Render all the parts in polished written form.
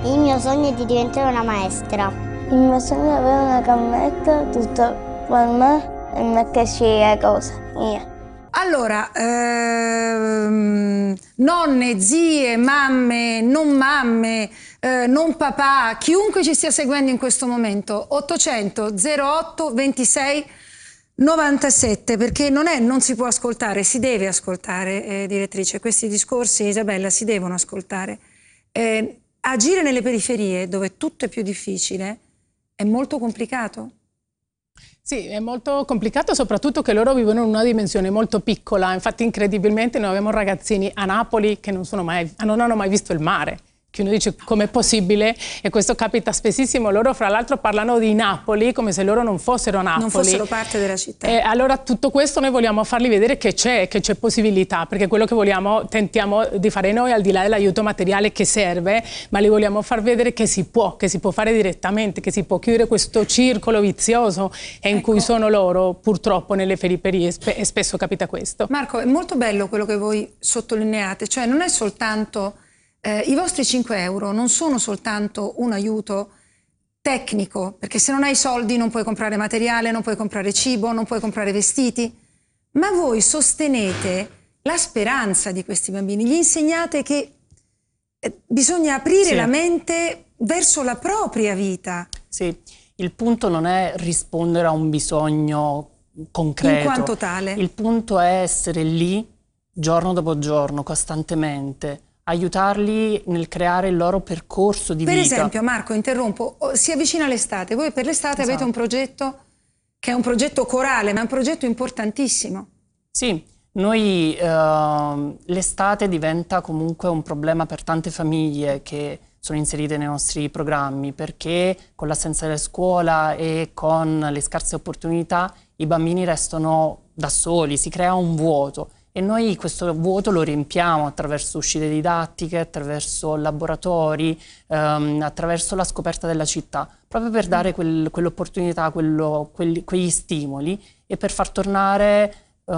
Il mio sogno è di diventare una maestra. Il mio sogno è avere una cameretta tutta per me e mettere le cose mie. Allora, nonne, zie, mamme, non papà, chiunque ci stia seguendo in questo momento, 800 08 26 97, perché non si può ascoltare, si deve ascoltare, direttrice, questi discorsi, Isabella, si devono ascoltare. Agire nelle periferie, dove tutto è più difficile, è molto complicato. Sì, è molto complicato, soprattutto che loro vivono in una dimensione molto piccola. Infatti, incredibilmente, noi abbiamo ragazzini a Napoli che non hanno mai visto il mare. Che uno dice com'è possibile, e questo capita spessissimo. Loro fra l'altro parlano di Napoli come se loro non fossero a Napoli. Non fossero parte della città. E allora tutto questo noi vogliamo farli vedere che c'è possibilità, perché quello che tentiamo di fare noi, al di là dell'aiuto materiale che serve, ma li vogliamo far vedere che si può fare direttamente, che si può chiudere questo circolo vizioso in cui sono loro, purtroppo, nelle periferie, e spesso capita questo. Marco, è molto bello quello che voi sottolineate, cioè non è soltanto... I vostri 5 euro non sono soltanto un aiuto tecnico, perché se non hai soldi non puoi comprare materiale, non puoi comprare cibo, non puoi comprare vestiti, ma voi sostenete la speranza di questi bambini, gli insegnate che bisogna aprire la mente verso la propria vita. Sì, il punto non è rispondere a un bisogno concreto. In quanto tale. Il punto è essere lì, giorno dopo giorno, costantemente, aiutarli nel creare il loro percorso di vita. Per esempio, Marco, interrompo, si avvicina l'estate, voi per l'estate avete un progetto che è un progetto corale, ma è un progetto importantissimo. Sì, noi l'estate diventa comunque un problema per tante famiglie che sono inserite nei nostri programmi, perché con l'assenza della scuola e con le scarse opportunità i bambini restano da soli, si crea un vuoto. E noi questo vuoto lo riempiamo attraverso uscite didattiche, attraverso laboratori, attraverso la scoperta della città, proprio per dare quell'opportunità, quegli stimoli e per far tornare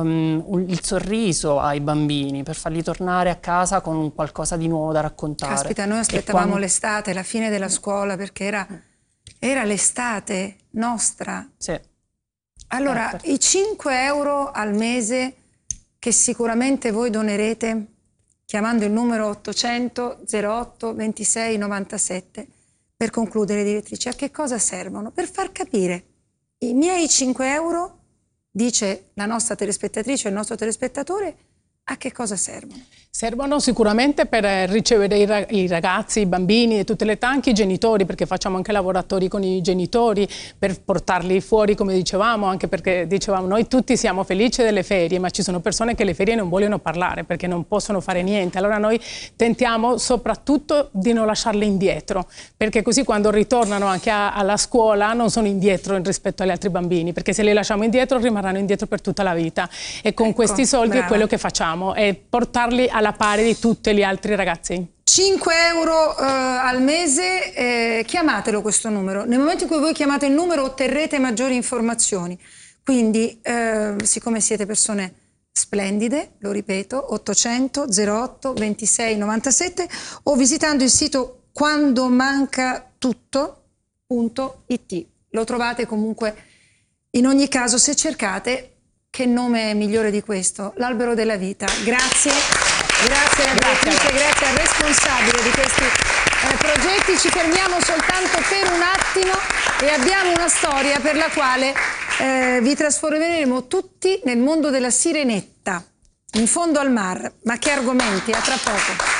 il sorriso ai bambini, per farli tornare a casa con qualcosa di nuovo da raccontare. Caspita, noi aspettavamo l'estate, la fine della scuola, perché era l'estate nostra. Sì. Allora, i 5 euro al mese che sicuramente voi donerete chiamando il numero 800 08 26 97, per concludere, direttrice, a che cosa servono? Per far capire, i miei 5 euro, dice la nostra telespettatrice, il nostro telespettatore, a che cosa servono? Servono sicuramente per ricevere i ragazzi, i bambini di tutte le età, anche i genitori, perché facciamo anche laboratori con i genitori per portarli fuori, come dicevamo, anche perché dicevamo noi tutti siamo felici delle ferie, ma ci sono persone che le ferie non vogliono parlare perché non possono fare niente. Allora noi tentiamo soprattutto di non lasciarli indietro, perché così quando ritornano anche alla scuola non sono indietro rispetto agli altri bambini, perché se li lasciamo indietro rimarranno indietro per tutta la vita. E con questi soldi è quello che facciamo, è portarli alla pari di tutti gli altri ragazzi. 5 euro al mese, chiamatelo questo numero. Nel momento in cui voi chiamate il numero otterrete maggiori informazioni. Quindi, siccome siete persone splendide, lo ripeto, 800 08 26 97 o visitando il sito quandomancatutto.it. Lo trovate comunque in ogni caso, se cercate. Che nome migliore di questo? L'Albero della Vita. Grazie. Grazie alla direttrice, grazie al responsabile di questi progetti. Ci fermiamo soltanto per un attimo e abbiamo una storia per la quale vi trasformeremo tutti nel mondo della sirenetta, in fondo al mar. Ma che argomenti? A tra poco.